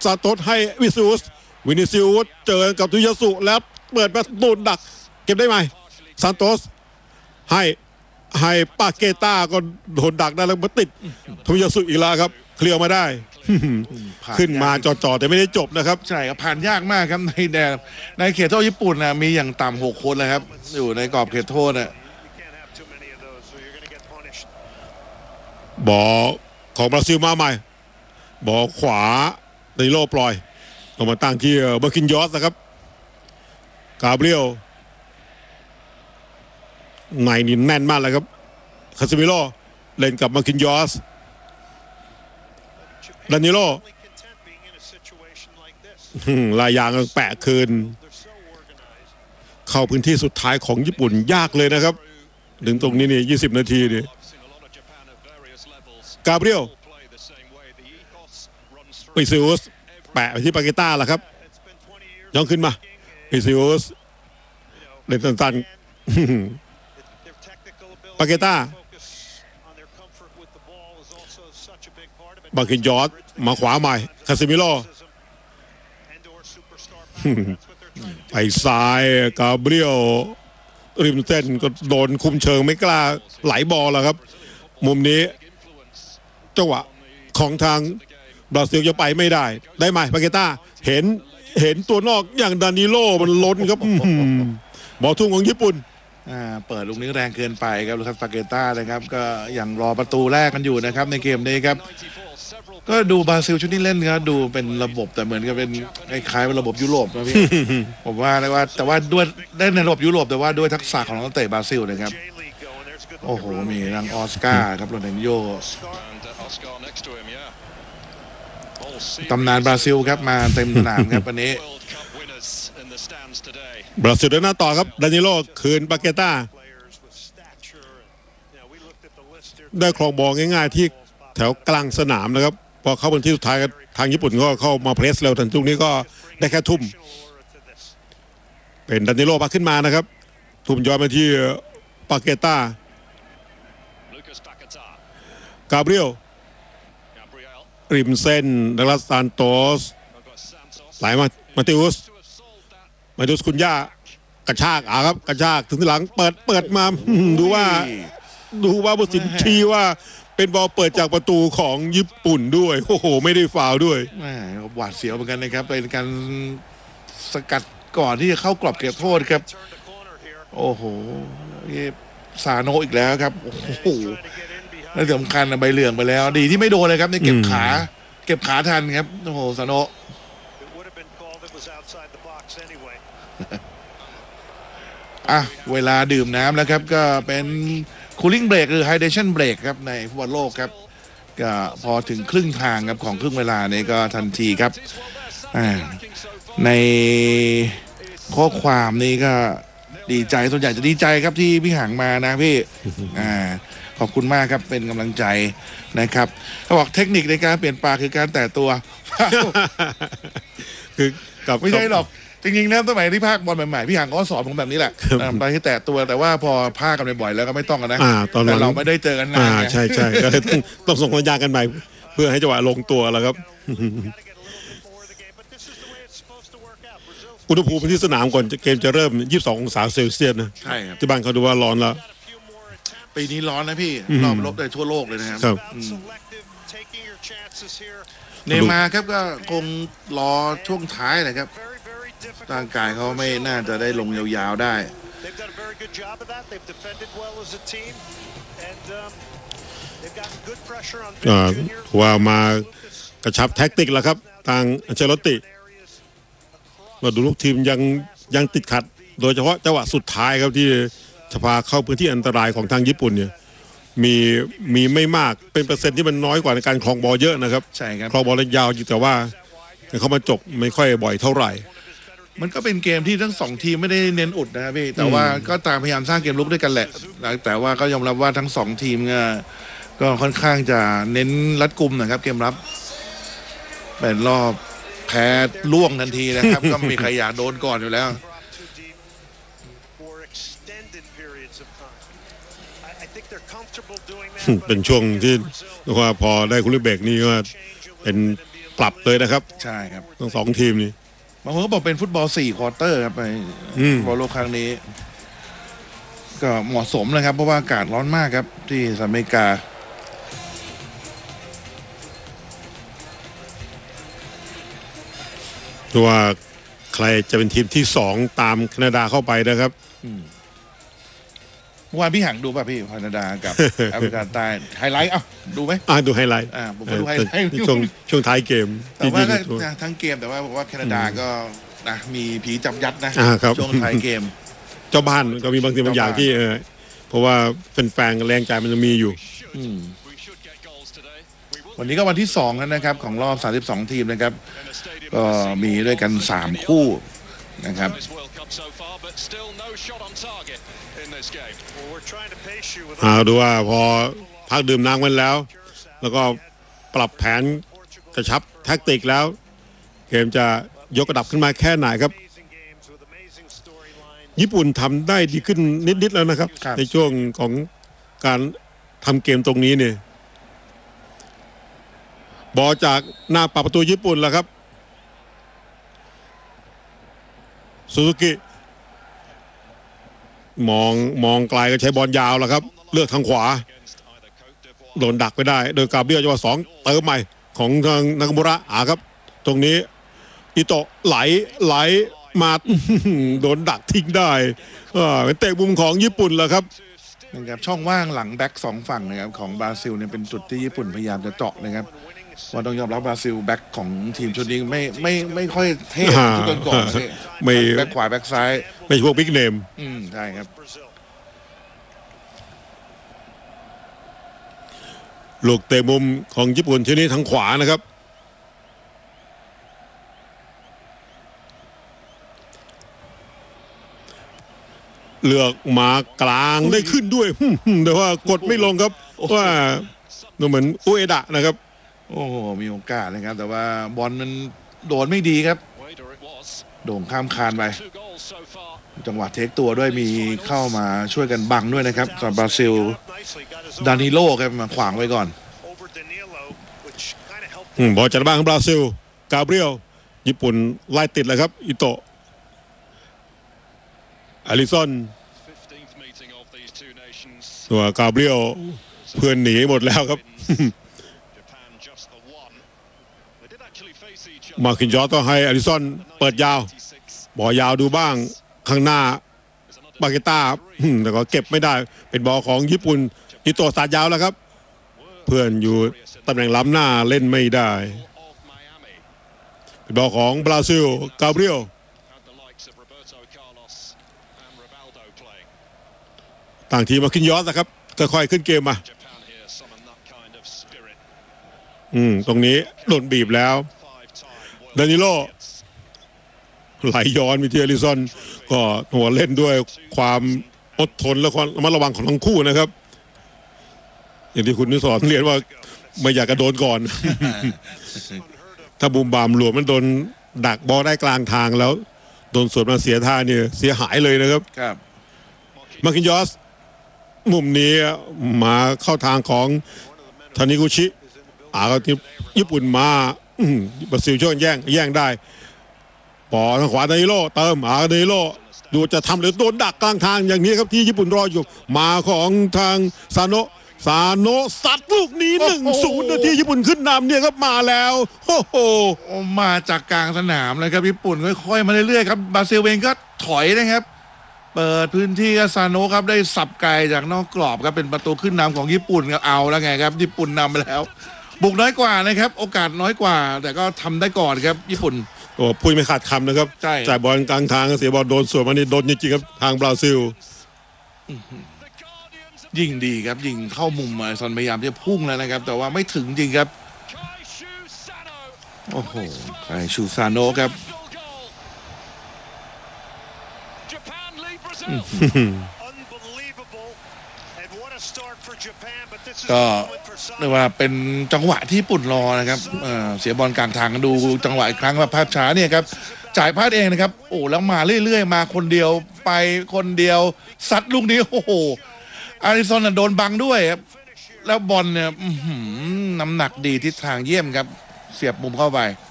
ซาโตสให้วินิซิอุสเจอกับทุยาสุแล้วเปิดมาโดนดักเก็บได้ไหมซานโตสให้ปาเกต้าก็โดนดักได้แล้วมาติดทุยาสุอีกแล้วครับเคลียร์มาได้ขึ้นมาจ่อแต่ไม่ได้จบนะครับใช่ครับผ่านยากมากครับในเขตโทษญี่ปุ่นนะมีอย่างต่ำ6 คนเลยครับอยู่ในกรอบเขตโทษนะบอลของบราซิลมาใหม่บอลขวาในโลปล่อยลงมาตั้งที่เบอร์คินยอสนะครับกาเบรียลในนี่แน่นมากเลยครับคาซิมิโร่เล่นกับมาคินยอสดานิโลลายยางแปะคืนเข้าพื้นที่สุดท้ายของญี่ปุ่นยากเลยนะครับถึงตรงนี้นี่20 นาทีนี่กาเบรียลวิซิอุสแปะไปที่ปาเกต้าล่ะครับย่องขึ้นมาวิซิอุสเล่นสั้นๆปาเกต้าบาคินยอสมาขวาใหม่คาซิมิโร่ไปซ้ายกาเบรียลริมเส้นก็โดนคุมเชิงไม่กล้าไหลบอลแล้วครับมุมนี้จังหวะของทางบราซิลจะไปไม่ได้ไหมปาเกต้าเห็นตัวนอกอย่างดานิโลมันล้นครับบอลทุ่งของญี่ปุ่นเปิดลูกนี้แรงเกินไปครับลูคัสปาเกต้านะครับก็ยังรอประตูแรกกันอยู่นะครับในเกมนี้ครับก็ดูบราซิลชุดนี้เล่นครับดูเป็นระบบแต่เหมือนกับเป็นคล้ายๆเป็นระบบยุโรปนะพี่ ผมว่าแต่ว่าด้วยได้ในระบบยุโรปแต่ว่าด้วยทักษะของนักเตะบราซิลนะครับโอ้โหมีรังออสการ์ครับโรนัลโญตำนานบราซิลครับมาเต็มสนามครับวันนี้บราซิลเดินหน้าต่อครับดานิโลคืนปาเกต้าได้ครองบอลง่ายๆที่แถวกลางสนามนะครับพอเข้าพื้นที่สุดท้ายทางญี่ปุ่นก็เข้ามาเพรสเร็วทันทีนี้ก็ได้แค่ทุ่มเป็นดานิโลพาขึ้นมานะครับทุ่มย้อนมาที่ปาเกต้ากาเบรียลริมเส้นดักลาสซานโตสไหลมาติอุสคุณย่ากระชากครับกระชากถึงที่หลังเปิดมาดูว่าบุษินชี้ว่าเป็นบอลเปิดจากประตูของญี่ปุ่นด้วยโอ้โหไม่ได้ฟาวด้วยหวาดเสียวเหมือนกันนะครับเป็นการสกัดก่อนที่จะเข้ากรอบเขตโทษครับโอ้โหซาโนอีกแล้วครับโอ้โหและสำคัญใบเหลืองไปแล้วดีที่ไม่โดนเลยครับในเก็บขาทันครับโอ้โหซาโนเวลาดื่มน้ำแล้วครับก็เป็นคูลิ่งเบรกหรือไฮเดชั่นเบรกครับในฟุตบอลโลกครับก็พอถึงครึ่งทางครับของครึ่งเวลานี้ก็ทันทีครับในข้อความนี้ก็ดีใจส่วนใหญ่จะดีใจครับที่พี่หางมานะพี่ขอบคุณมากครับเป็นกำลังใจนะครับเขาบอกเทคนิคในการเปลี่ยนปลาคือการแตะตัวคือไม่ใช่หรอกจริงๆนะสมัยที่ภาคบอลใหม่ๆพี่หางก็สอนผมแบบนี้แหละไปที่แตะตัวแต่ว่าพอภาคกันบ่อยๆแล้วก็ไม่ต้องกันนะแต่เราไม่ได้เจอกันนานใช่ก็เลยต้องส่งสัญญาณกันใหม่เพื่อให้จังหวะลงตัวแล้วครับอุณหภูมิที่สนามก่อนเกมจะเริ่ม22 องศาเซลเซียสนะใช่ครับที่บ้านเขาดูว่าร้อนแล้วปีนี้ร้อนนะพี่รอบลบได้ทั่วโลกเลยนะครับเนม่าครับก็คงรอช่วงท้ายนะครับร่างกายเขาไม่น่าจะได้ลงยาวๆได้ว่ามากระชับแท็กติกแล้วครับทางอัลเชลติมาดูลูกทีมยังติดขัดโดยเฉพาะจังหวะสุดท้ายครับที่จะพาเข้าพื้นที่อันตรายของทางญี่ปุ่นเนี่ยมีไม่มากเป็นเปอร์เซ็นต์ที่มันน้อยกว่าในการครองบอลเยอะนะครับใช่ครับครองบอลยาวอยู่แต่ว่าเขามาจบไม่ค่อยบ่อยเท่าไหร่มันก็เป็นเกมที่ทั้ง2ทีมไม่ได้เน้นอุดนะครับพี่แต่ว่าก็ตามพยายามสร้างเกมลุกด้วยกันแหละแต่ว่าก็ยอมรับว่าทั้ง2ทีมก็ค่อนข้างจะเน้นรัดกุมนะครับเกมรับเป็นรอบแพ้ล่วงทันทีนะครับก็ไม่มีใครอยากโดนก่อนอยู่แล้วเป็นช่วงที่ว่าพอได้คุณลิเบกนี่ก็เป็นปรับเลยนะครับใช่ครับทั้ง2ทีมนี้บางคนก็บอกเป็นฟุตบอล4ควอเตอร์ครับไปฟุตบอลโลกครั้งนี้ก็เหมาะสมนะครับเพราะว่าอากาศร้อนมากครับที่สหรัฐอเมริกาตัวใครจะเป็นทีมที่2ตามแคนาดาเข้าไปนะครับเมื่อวานพี่หังดูป่ะพี่แคนาดากับแอฟริกาใต้ไฮไลท์ดูไหมดูไฮไลท์ผมก็ดูไฮไลท์ช่วงท้ายเกมแต่ว่าทั้งเกมแต่ว่าผมว่าแคนาดาก็นะมีผีจับยัดนะช่วงท้ายเกมเจ้าบ้านก็มีบางสิ่งบางอย่างที่เพราะว่าแฟนๆแรงใจมันจะมีอยู่วันนี้ก็วันที่2แล้วนะครับของรอบ32ทีมนะครับก็มีด้วยกัน3คู่นะครับดูว่าพอพักดื่มน้ำกันแล้วก็ปรับแผนกระชับแท็กติกแล้วเกมจะยกระดับขึ้นมาแค่ไหนครับญี่ปุ่นทำได้ดีขึ้นนิดๆแล้วนะครับในช่วงของการทำเกมตรงนี้เนี่ยบอลจากหน้าประตูญี่ปุ่นแล้วครับซูซูกิมองไกลก็ใช้บอลยาวแล้วครับเลือกทางขวาโดนดักไปได้โดยกาเบรียลจังหวะ2เติมใหม่ของทางนากามูระครับตรงนี้อิโตะไหลมาโดนดักทิ้งได้เป็นเตะมุมของญี่ปุ่นแล้วครับนะครับช่องว่างหลังแบ็ก2ฝั่งนะครับของบราซิลเนี่ยเป็นจุดที่ญี่ปุ่นพยายามจะเจาะนะครับว่าต้องยอมรับบราซิลแบ็กของทีมชุดนี้ไม่ค่อยเท่ทุกก่อนไม่แบ็กขวาแบ็กซ้ายไม่พวกบิ๊กเนมใช่ครับลูกเตะมุมของญี่ปุ่นชนิดทางขวานะครับเลือกมากลางได้ขึ้นด้วยแต่ว่ากดไม่ลงครับว่าเหมือนอุเอดะนะครับโอ้มีโอกาสนะครับแต่ว่าบอลมันโดนไม่ดีครับโด่งข้ามคานไปจังหวะเทคตัวด้วยมีเข้ามาช่วยกันบังด้วยนะครับสำหรับบราซิลดานิโลครับมาขวางไว้ก่อนบอลจากบ้านของบราซิลกาเบรียลญี่ปุ่นไล่ติดเลยครับอิโตะอลิซอนตัวกาเบรียลเพื่อนหนีหมดแล้วครับมาคินยอต้องให้อลิซอนเปิดยาวบอลยาวดูบ้างข้างหน้าบาเกต้าแต่ก็เก็บไม่ได้เป็นบอลของญี่ปุ่นอิโตะสาดยาวแล้วครับเพื่อนอยู่ตำแหน่งล้ำหน้าเล่นไม่ได้เป็นบอลของบราซิลกาเบรียลต่างทีมมาคินยอสนะครับค่อยๆขึ้นเกมมาตรงนี้โดนบีบแล้วดานิโลไหลย้อนมีที่อลิซอนก็หัวเล่นด้วยความอดทนและความระมัดระวังของทั้งคู่นะครับอย่างที่คุณนิสรเรียนว่าไม่อยากกระโดนก่อน ถ้าบูมบามหลวมมันโดนดักบอลได้กลางทางแล้วโดนสวนมาเสียท่าเนี่ยเสียหายเลยนะครับมาคินยอสมุมนี้มาเข้าทางของทานิกุชิก็ที่ญี่ปุ่นมาบราซิลช่วยแย่งได้บอลทางขวาดานิโลเติมดานิโลดูจะทำหรือโดนดักกลางทางอย่างนี้ครับที่ญี่ปุ่นรออยู่มาของทางซาโนะซัดลูกนี้ 1-0 นาทีญี่ปุ่นขึ้นนำเนี่ยครับมาแล้วโอ้โหมาจากกลางสนามเลยครับญี่ปุ่นค่อยๆมาเรื่อยๆครับบราซิลเองก็ถอยนะครับเปิดพื้นที่ซาโนะครับได้สับไกลจากนอกกรอบครับเป็นประตูขึ้นนำของญี่ปุ่นก็เอาแล้วไงครับญี่ปุ่นนำไปแล้วบุกน้อยกว่านะครับโอกาสน้อยกว่าแต่ก็ทำได้ก่อนครับญี่ปุ่นพูดไม่ขาดคำนะครับจ่ายบอลกลางทางเสียบอลโดนสวนมานี่โดนจริงๆครับทางบราซิลยิงดีครับยิงเข้ามุมซอนพยายามจะพุ่งแล้วนะครับแต่ว่าไม่ถึงจริงครับโอ้โหไคชูซาโนะครับก็เรียกว่าเป็นจังหวะที่ญี่ปุ่นรอนะครับเสียบอลกลางทางดูจังหวะอีกครั้งว่าภาพช้าเนี่ยครับจ่ายพลาดเองนะครับโอ้แล้วมาเรื่อยๆมาคนเดียวไปคนเดียวซัดลูกนี้โอ้โหอาริซอนโดนบังด้วยครับแล้วบอลเนี่ยน้ำหนักดีทิศทางเยี่ยมครับเสียบมุมเข้าไป